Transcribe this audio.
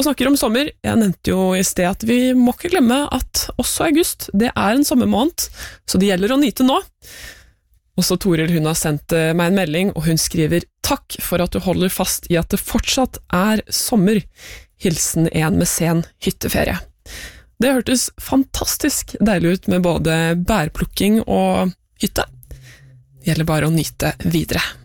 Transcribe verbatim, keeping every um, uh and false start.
Og snakker om sommer, jeg nevnte jo i sted at vi må ikke glemme at også august, det er en sommermåned, så det gjelder å nyte nå. Også Toril, hun har sendt meg en melding, og hun skriver «Takk for at du holder fast i at det fortsatt er sommer. Hilsen en med sen hytteferie». Det hørtes fantastisk deilig ut med både bærplukking og hytte. Det gjelder bare å nyte videre.